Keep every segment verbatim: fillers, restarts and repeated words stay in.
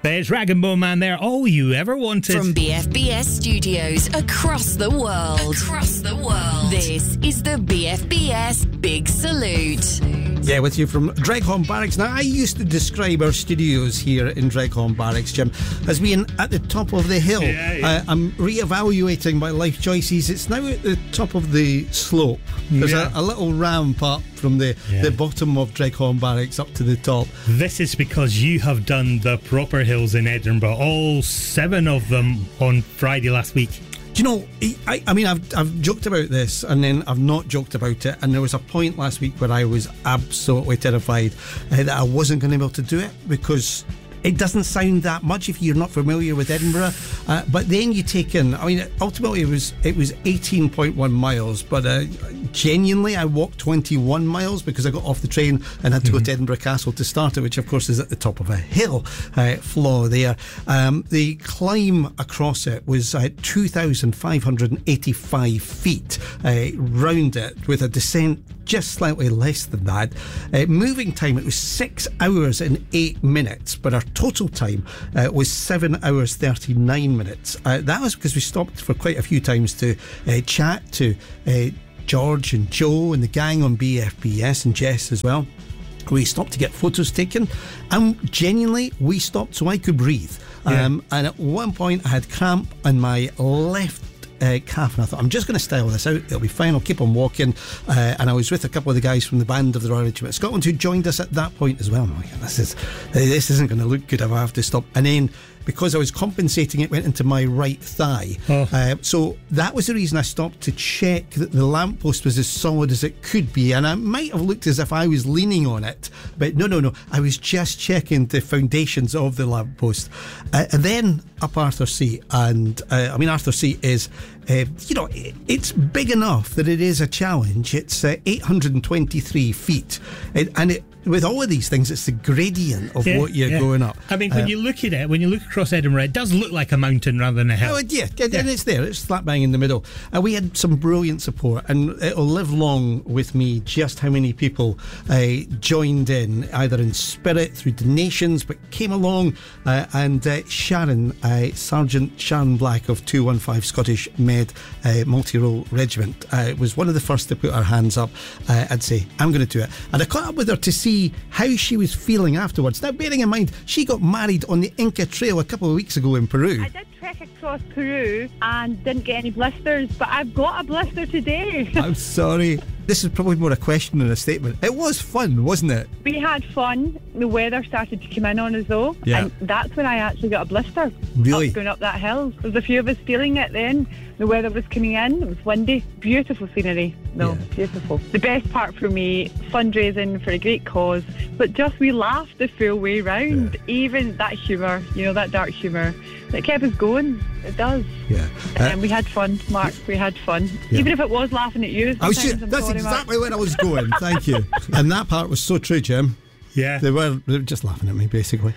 There's Rag and Bone Man there, all you ever wanted. From B F B S studios across the world. Across the world. This is the B F B S Big Salute. Yeah, with you from Dreghorn Barracks. Now, I used to describe our studios here in Dreghorn Barracks, Jim, as being at the top of the hill. Yeah, yeah. Uh, I'm re-evaluating my life choices. It's now at the top of the slope. There's Yeah. a, a little ramp up from the, Yeah. the bottom of Dreghorn Barracks up to the top. This is because you have done the proper hills in Edinburgh, all seven of them on Friday last week. Do you know, I, I mean, I've, I've joked about this and then I've not joked about it. And there was a point last week where I was absolutely terrified uh, that I wasn't going to be able to do it because it doesn't sound that much if you're not familiar with Edinburgh. Uh, but then you take in, I mean, ultimately it was it was eighteen point one miles, but uh, genuinely I walked twenty-one miles because I got off the train and had to mm-hmm. go to Edinburgh Castle to start it, which of course is at the top of a hill uh, floor there. Um, the climb across it was uh, two thousand five hundred eighty-five feet uh, round it, with a descent just slightly less than that. Uh, moving time, it was six hours and eight minutes, but our total time uh, was seven hours thirty-nine minutes. Uh, that was because we stopped for quite a few times to uh, chat to uh, George and Joe and the gang on B F B S, and Jess as well. We stopped to get photos taken, and genuinely we stopped so I could breathe. Yeah. Um, and at one point I had cramp in my left Uh, calf, and I thought, I'm just going to style this out, it'll be fine, I'll keep on walking. Uh, and I was with a couple of the guys from the band of the Royal Regiment of Scotland who joined us at that point as well. I'm like, this is this isn't going to look good if I have to stop. And then because I was compensating, it went into my right thigh. Oh. Uh, so that was the reason I stopped to check that the lamppost was as solid as it could be. And I might have looked as if I was leaning on it, but no, no, no. I was just checking the foundations of the lamppost. Uh, and then up Arthur Seat, and uh, I mean, Arthur Seat is, uh, you know, it, it's big enough that it is a challenge. It's uh, eight hundred twenty-three feet, it, and it. With all of these things, it's the gradient of yeah, what you're yeah. going up. I mean, when uh, you look at it, when you look across Edinburgh, it does look like a mountain rather than a hill. Oh, yeah, yeah, yeah. and it's there. It's slap bang in the middle. And we had some brilliant support, and it'll live long with me just how many people uh, joined in, either in spirit, through donations, but came along. Uh, and uh, Sharon, uh, Sergeant Sharon Black of two one five Scottish Med uh, Multi-Role Regiment, uh, was one of the first to put her hands up uh, and say, I'm going to do it. And I caught up with her to see how she was feeling afterwards. Now, bearing in mind, she got married on the Inca Trail a couple of weeks ago in Peru. I did trek across Peru and didn't get any blisters, but I've got a blister today. I'm sorry. This is probably more a question than a statement. It was fun, wasn't it? We had fun. The weather started to come in on us though, yeah. and that's when I actually got a blister. Really? Up, going up that hill. There was a few of us feeling it then. The weather was coming in. It was windy. Beautiful scenery. No, yeah. beautiful. The best part for me, fundraising for a great cause, but just we laughed the full way round. Yeah. Even that humour, you know, that dark humour, it kept us going. It does. Yeah. Uh, and we had fun, Mark. We had fun. Yeah. Even if it was laughing at you. I was just, that's sorry, exactly Mark. Where I was going. Thank you. And that part was so true, Jim. Yeah. They were, they were just laughing at me, basically.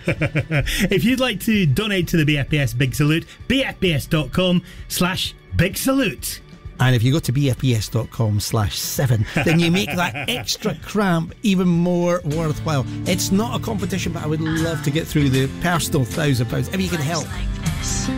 If you'd like to donate to the B F B S Big Salute, b f b s dot com slash big salute. And if you go to b f b s dot com slash seven, then you make that extra cramp even more worthwhile. It's not a competition, but I would love to get through the personal thousand pounds if you can help.